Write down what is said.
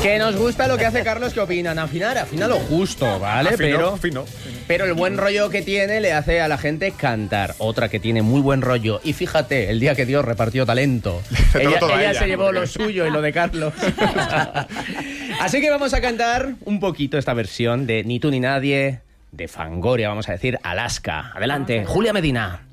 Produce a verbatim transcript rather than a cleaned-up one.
Que nos gusta lo que hace Carlos, ¿qué opinan? Afinar, afina lo justo, ¿vale? Afino, pero, fino. pero el buen rollo que tiene le hace a la gente cantar. Otra que tiene muy buen rollo. Y fíjate, el día que Dios repartió talento, Se ella, trató a ella ella, se llevó porque- lo suyo y lo de Carlos. Así que vamos a cantar un poquito esta versión de Ni tú ni nadie, de Fangoria, vamos a decir, Alaska. Adelante, Julia Medina.